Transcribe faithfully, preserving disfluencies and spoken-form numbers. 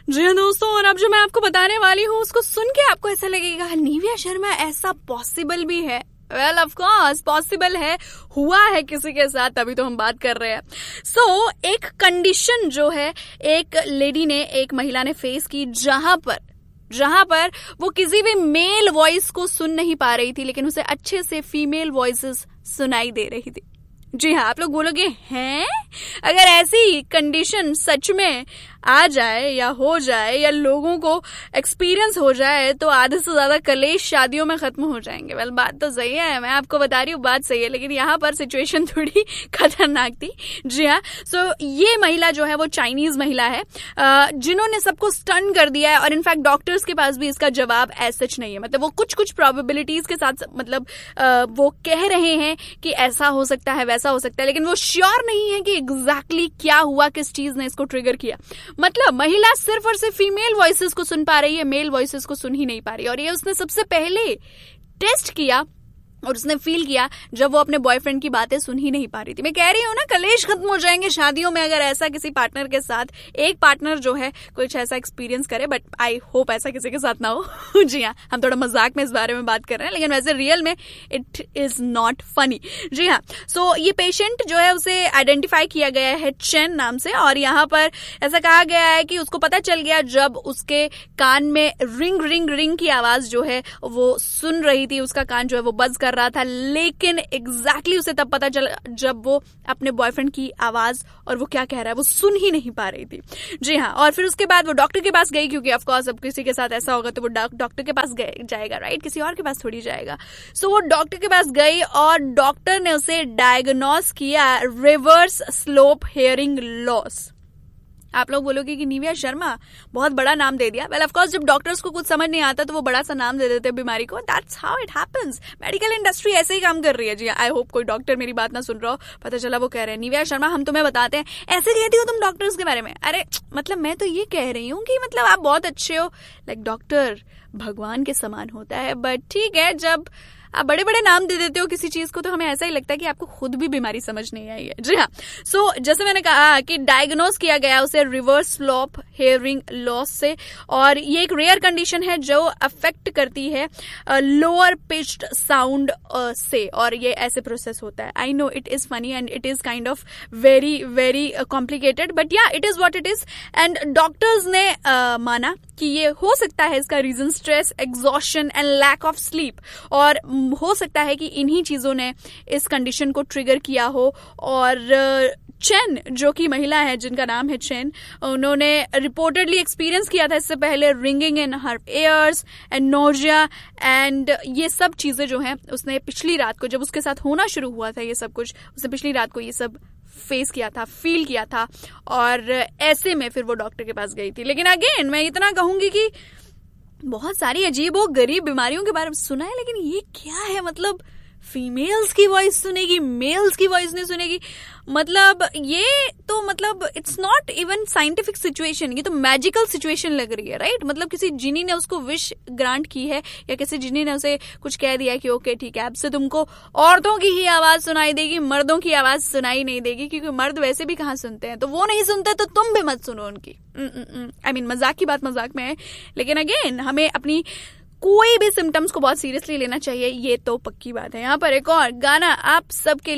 जी हाँ दोस्तों, और अब जो मैं आपको बताने वाली हूँ उसको सुन के आपको ऐसा लगेगा निविया शर्मा ऐसा पॉसिबल भी है। वेल ऑफ कोर्स पॉसिबल है, हुआ है किसी के साथ, तभी तो हम बात कर रहे हैं। सो so, एक कंडीशन जो है एक लेडी ने, एक महिला ने फेस की, जहां पर जहां पर वो किसी भी मेल वॉइस को सुन नहीं पा रही थी, लेकिन उसे अच्छे से फीमेल वॉइसेस सुनाई दे रही थी। जी हाँ, आप लोग बोलोगे हैं, अगर ऐसी कंडीशन सच में आ जाए या हो जाए या लोगों को एक्सपीरियंस हो जाए तो आधे से ज्यादा कलेश शादियों में खत्म हो जाएंगे। वेल बात तो सही है, मैं आपको बता रही हूँ बात सही है, लेकिन यहाँ पर सिचुएशन थोड़ी खतरनाक थी। जी हाँ, सो ये महिला जो है वो चाइनीज महिला है जिन्होंने सबको स्टन कर दिया है, और इनफैक्ट डॉक्टर्स के पास भी इसका जवाब एज सच नहीं है। मतलब वो कुछ कुछ प्रोबेबिलिटीज के साथ मतलब वो कह रहे हैं कि ऐसा हो सकता है वैसा हो सकता है, लेकिन वो श्योर नहीं है कि एग्जैक्टली क्या हुआ, किस चीज ने इसको ट्रिगर किया। मतलब महिला सिर्फ और सिर्फ फीमेल वॉइसेस को सुन पा रही है, मेल वॉइसेस को सुन ही नहीं पा रही। और ये उसने सबसे पहले टेस्ट किया और उसने फील किया जब वो अपने बॉयफ्रेंड की बातें सुन ही नहीं पा रही थी। मैं कह रही हूँ ना, कलेश खत्म हो जाएंगे शादियों में अगर ऐसा किसी पार्टनर के साथ एक पार्टनर जो है कुछ ऐसा एक्सपीरियंस करे, बट आई होप ऐसा किसी के साथ ना हो। जी हाँ, हम थोड़ा मजाक में इस बारे में बात कर रहे हैं, लेकिन वैसे रियल में इट इज नॉट फनी। जी हाँ, सो so, ये पेशेंट जो है उसे आइडेंटिफाई किया गया है चेन नाम से, और यहाँ पर ऐसा कहा गया है कि उसको पता चल गया जब उसके कान में रिंग रिंग रिंग की आवाज जो है वो सुन रही थी, उसका कान जो है वो बज कर रहा था, लेकिन एग्जैक्टली exactly उसे तब पता चला जब वो अपने बॉयफ्रेंड की आवाज और वो क्या कह रहा है वो सुन ही नहीं पा रही थी। जी हाँ, और फिर उसके बाद वो डॉक्टर के पास गई, क्योंकि ऑफ कोर्स अब किसी के साथ ऐसा होगा तो वो डॉक्टर के पास जाएगा, राइट, किसी और के पास थोड़ी जाएगा। सो so, वो डॉक्टर के पास गई और डॉक्टर ने उसे डायग्नोस किया रिवर्स स्लोप हियरिंग लॉस। आप लोग बोलोगे कि निविया शर्मा बहुत बड़ा नाम दे दिया। वेल ऑफ कोर्स जब डॉक्टर्स को कुछ समझ नहीं आता तो वो बड़ा सा नाम दे देते हैं बीमारी को। That's how it happens. Medical industry ऐसे ही काम कर रही है। जी आई होप कोई डॉक्टर मेरी बात ना सुन रहा हो, पता चला वो कह रहे हैं निविया शर्मा हम तुम्हें बताते हैं, ऐसे कहती हो तुम डॉक्टर्स के बारे में। अरे मतलब मैं तो ये कह रही हूँ कि मतलब आप बहुत अच्छे हो, लाइक डॉक्टर भगवान के समान होता है, बट ठीक है जब आप बड़े बड़े नाम दे देते हो किसी चीज को तो हमें ऐसा ही लगता है कि आपको खुद भी बीमारी समझ नहीं आई है। जी हाँ, सो so, जैसे मैंने कहा कि डायग्नोस किया गया उसे रिवर्स स्लोप हियरिंग लॉस से, और ये एक रेयर कंडीशन है जो अफेक्ट करती है लोअर पिच्ड साउंड से, और ये ऐसे प्रोसेस होता है। I know it is funny and it is kind of very very complicated, but या it is what it is. And doctors ने uh, माना कि ये हो सकता है इसका reason stress, exhaustion and lack of sleep, और हो सकता है कि इन्हीं चीजों ने इस कंडीशन को ट्रिगर किया हो। और चेन जो कि महिला है जिनका नाम है चेन, उन्होंने रिपोर्टेडली एक्सपीरियंस किया था इससे पहले ringing in her ears and nausea, and ये सब चीजें जो हैं उसने पिछली रात को जब उसके साथ होना शुरू हुआ था ये सब कुछ, उसने पिछली रात को ये सब फेस किया था, फील किया था, और ऐसे में फिर वो डॉक्टर के पास गई थी। लेकिन अगेन मैं इतना कहूंगी कि बहुत सारी अजीब और गरीब बीमारियों के बारे में सुना है, लेकिन ये क्या है, मतलब फीमेल्स की वॉइस सुनेगी, मेल्स की वॉइस नहीं सुनेगी, मतलब ये तो मतलब it's not even scientific situation, ये तो मैजिकल सिचुएशन लग रही है, राइट। मतलब किसी जिनी ने उसको विश ग्रांट की है, या किसी जिनी ने उसे कुछ कह दिया कि ओके ठीक है अब से तुमको औरतों की ही आवाज सुनाई देगी, मर्दों की आवाज सुनाई नहीं देगी, क्योंकि मर्द वैसे भी कहाँ सुनते हैं, तो वो नहीं सुनते तो तुम भी मत सुनो उनकी। आई मीन मजाक की बात मजाक में है, लेकिन अगेन हमें अपनी कोई भी सिम्टम्स को बहुत सीरियसली लेना चाहिए, ये तो पक्की बात है। यहाँ पर एक और गाना आप सबके